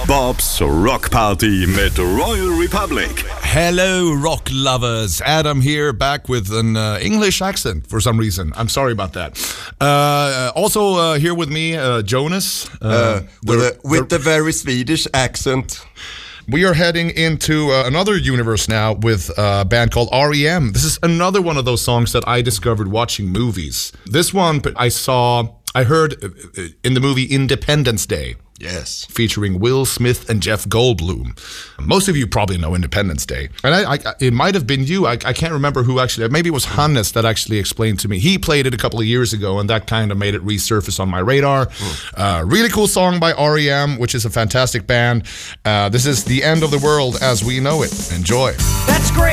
Bobs Rock Party mit Royal Republic. Hello, rock lovers. Adam here, back with an English accent for some reason. I'm sorry about that. Also here with me, Jonas. With the very Swedish accent. We are heading into another universe now with a band called REM. This is another one of those songs that I discovered watching movies. This one I heard in the movie Independence Day. Yes. Featuring Will Smith and Jeff Goldblum. Most of you probably know Independence Day. And it might have been you. I can't remember who actually. Maybe it was Hannes that actually explained to me. He played it a couple of years ago, and that kind of made it resurface on my radar. Really cool song by REM, which is a fantastic band. This is The End of the World as We Know It. Enjoy. That's great.